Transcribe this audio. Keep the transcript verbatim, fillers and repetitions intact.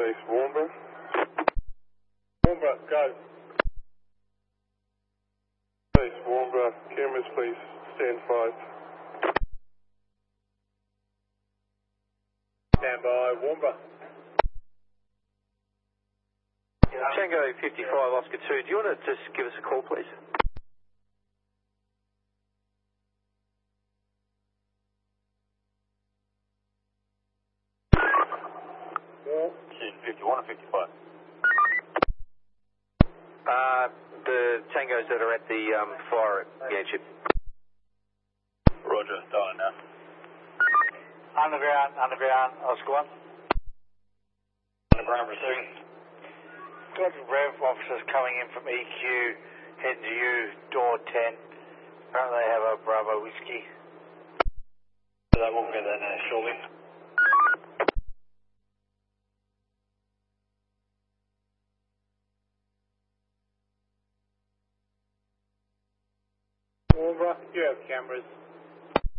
Base Warnbro. Warnbro, go. Base Warnbro, cameras please, stand five. Stand by, Warnbro. Tango fifty-five Oscar two, do you want to just give us a call please? fifty-one or fifty-five? Uh, the tangos that are at the um, fire at Ganship. Roger, dialing now. Underground, underground, Oscar one. Underground receiving. Got Rev officers coming in from E Q, heading to you, door ten. Apparently they have a Bravo whiskey. So they will get that now shortly. Warnbro, you have cameras.